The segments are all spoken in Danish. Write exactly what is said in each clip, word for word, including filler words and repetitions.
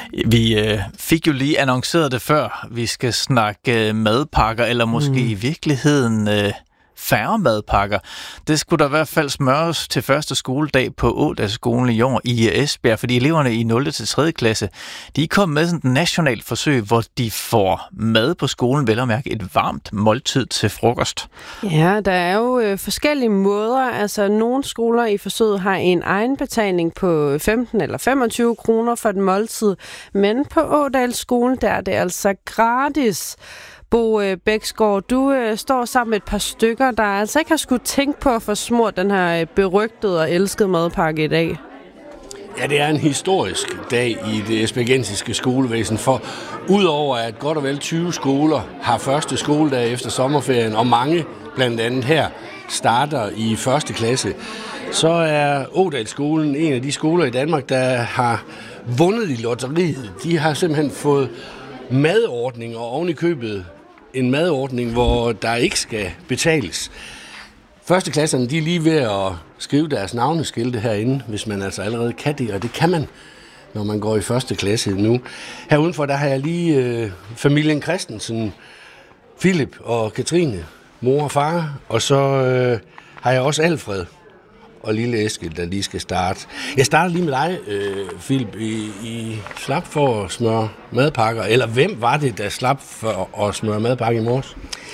Vi øh, fik jo lige annonceret det før. Vi skal snakke øh, madpakker, eller måske mm. i virkeligheden øh, færre madpakker. Det skulle der i hvert fald smøres til første skoledag på Ådalsskolen i år i Esbjerg, fordi eleverne i nul til tredje klasse, de er kommet med sådan et nationalt forsøg, hvor de får mad på skolen, vel at mærke et varmt måltid til frokost. Ja, der er jo øh, forskellige måder. Altså, nogle skoler i forsøget har en egenbetaling på femten eller femogtyve kroner for et måltid, men på Ådalsskolen, der er det altså gratis. Bo Bæksgaard, du øh, står sammen med et par stykker, der altså ikke har skulle tænke på at få smurt den her berygtede og elskede madpakke i dag. Ja, det er en historisk dag i det esbjergensiske skolevæsen, for udover at godt og vel tyve skoler har første skoledag efter sommerferien, og mange blandt andet her starter i første klasse, så er Ådalsskolen en af de skoler i Danmark, der har vundet i lotteriet. De har simpelthen fået madordning, og oven i købet en madordning, hvor der ikke skal betales. Førsteklasserne, de er lige ved at skrive deres navneskilte herinde, hvis man altså allerede kan det, og det kan man, når man går i første klasse nu. Her udenfor, der har jeg lige øh, familien Christensen, Philip og Katrine, mor og far, og så øh, har jeg også Alfred og lille Eskil, der lige skal starte. Jeg starter lige med dig, øh, Philip. I, I slap for at smøre madpakker, eller hvem var det, der slap for at smøre madpakker i morges?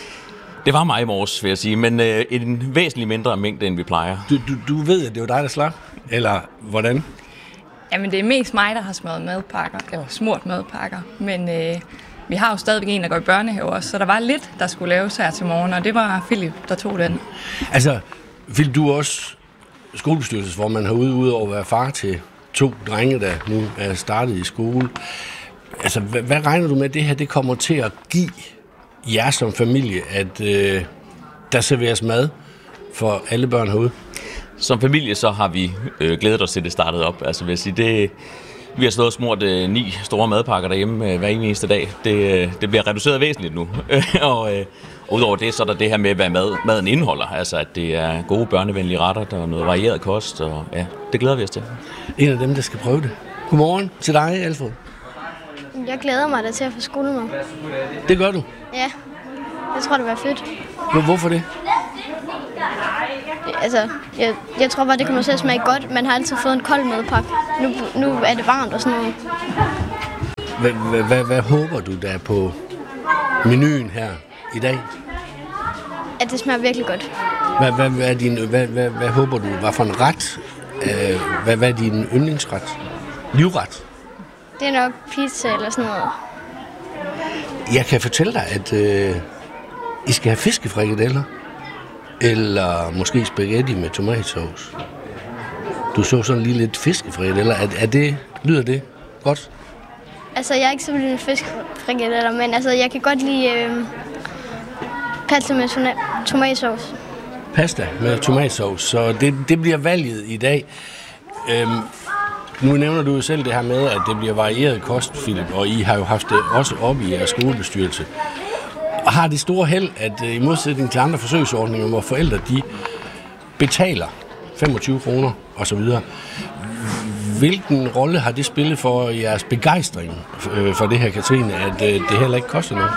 Det var mig i morges, vil jeg sige, men øh, en væsentlig mindre mængde, end vi plejer. Du, du, du ved, at det var dig, der slap? Eller hvordan? Jamen, det er mest mig, der har smøret madpakker, eller smurt madpakker, men øh, vi har jo stadigvæk en, der går i børnehave også, så der var lidt, der skulle laves her til morgen, og det var Philip, der tog den. Altså, Philip, du er også skolebestyrelsesformand herude, ude over at være far til to drenge, der nu er startet i skole. Altså, hvad, hvad regner du med, at det her det kommer til at give jer som familie, at øh, der serveres mad for alle børn herude? Som familie så har vi øh, glædet os til, det startede op. Altså vil jeg sige, det, vi har stået og smurt øh, ni store madpakker derhjemme øh, hver eneste dag. Det, øh, det bliver reduceret væsentligt nu. og øh, udover det, så er der det her med, hvad mad, maden indeholder. Altså at det er gode børnevenlige retter, der er noget varieret kost, og ja, det glæder vi os til. En af dem, der skal prøve det. Godmorgen til dig, Alfred. Jeg glæder mig da til at få skolemad. Det gør du? Ja, jeg tror, det var fedt. Hvorfor det? Altså, jeg, jeg tror bare, det kommer til at smage godt. Man har altid fået en kold madpakke. Nu, nu er det varmt og sådan noget. Hvad, hvad, hvad, hvad håber du der på menuen her i dag? At det smager virkelig godt. Hvad, hvad, hvad, er din, hvad, hvad, hvad håber du? Hvad for en ret? Øh, hvad, hvad er din yndlingsret? Livret? Det er nok pizza eller sådan noget. Jeg kan fortælle dig, at øh, I skal have fiskefrikadeller. Eller måske spaghetti med tomatsauce. Du så sådan lige lidt fiskefrikadeller. Er, er det, lyder det godt? Altså, jeg er ikke så vild med fiskefrikadeller, men altså, jeg kan godt lide øh, pasta med tona- tomatsauce. Pasta med tomatsauce, så det, det bliver valget i dag. Øhm, nu nævner du jo selv det her med, at det bliver varieret kost, Philip, og I har jo haft det også oppe i jeres skolebestyrelse. Og har det store held, at i modsætning til andre forsøgsordninger, hvor forældre de betaler femogtyve kroner osv., hvilken rolle har det spillet for jeres begejstring for det her, Katrine, at det heller ikke koster noget?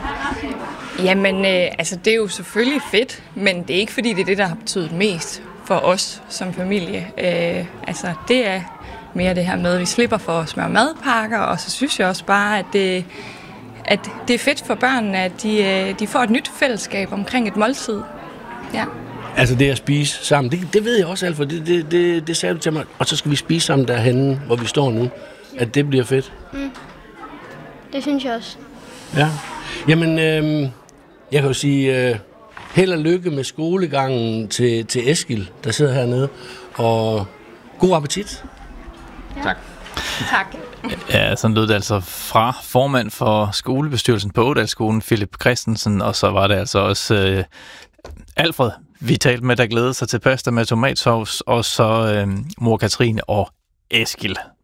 Jamen, øh, altså det er jo selvfølgelig fedt, men det er ikke fordi, det er det, der har betydet mest for os som familie. Øh, altså det er mere det her med, at vi slipper for at smøre madpakker, og så synes jeg også bare, at det at det er fedt for børnene, at de, de får et nyt fællesskab omkring et måltid. Ja. Altså det at spise sammen, det, det ved jeg også, Alfred, det, det, det, det sagde du til mig, og så skal vi spise sammen derhenne, hvor vi står nu, at det bliver fedt. Mm. Det synes jeg også. Ja, jamen, øh, jeg kan jo sige, øh, held og lykke med skolegangen til, til Eskil, der sidder hernede, og god appetit. Ja. Tak. Tak. Ja, sådan lød det altså fra formand for skolebestyrelsen på Ådalsskolen, Philip Christensen, og så var det altså også øh, Alfred, vi talte med, der glædede sig til pasta med tomatsauce, og så øh, mor Katrine og Eskil.